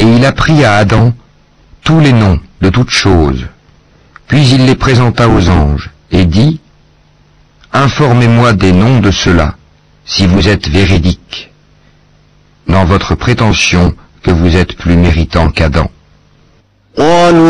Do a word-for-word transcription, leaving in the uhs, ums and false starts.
Et il apprit à Adam tous les noms de toutes choses. Puis il les présenta aux anges, et dit, « Informez-moi des noms de ceux-là, si vous êtes véridiques, dans votre prétention que vous êtes plus méritant qu'Adam. »